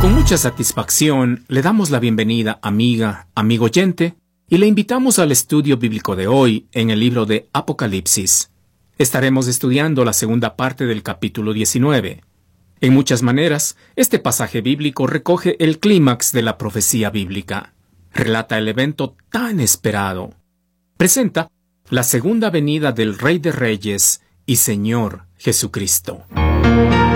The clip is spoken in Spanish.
Con mucha satisfacción le damos la bienvenida, amiga, amigo oyente, y le invitamos al estudio bíblico de hoy en el libro de Apocalipsis. Estaremos estudiando la segunda parte del capítulo 19. En muchas maneras, este pasaje bíblico recoge el clímax de la profecía bíblica. Relata el evento tan esperado. Presenta la segunda venida del Rey de Reyes y Señor Jesucristo.